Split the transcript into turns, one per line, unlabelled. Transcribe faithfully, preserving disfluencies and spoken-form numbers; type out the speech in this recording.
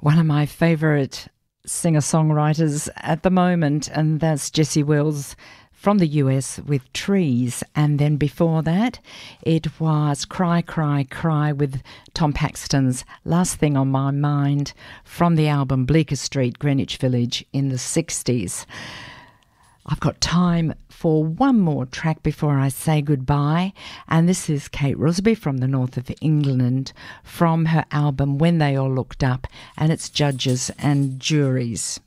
one of my favourite singer-songwriters at the moment, and that's Jessie Wells from the U S with Trees. And then before that, it was Cry, Cry, Cry with Tom Paxton's Last Thing on My Mind from the album Bleecker Street, Greenwich Village in the sixties. I've got time for one more track before I say goodbye, and this is Kate Rusby from the north of England from her album When They All Looked Up, and it's Judges and Juries.